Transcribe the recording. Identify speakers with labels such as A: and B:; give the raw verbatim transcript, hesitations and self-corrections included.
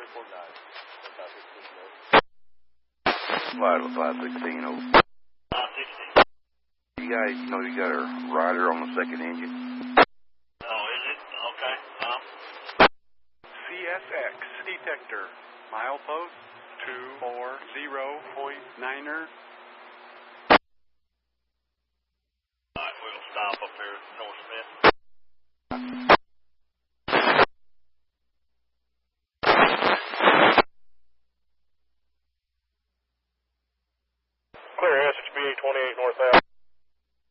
A: Slide with five sixteen over.
B: five sixteen.
A: You guys, you know you got a rider on the second engine?
B: Oh, is it? Okay. Um,
C: C S X detector. Milepost two four zero point niner.
B: alright, we'll stop up here at North Smith.
C: Clear S H B twenty-eight North Ave.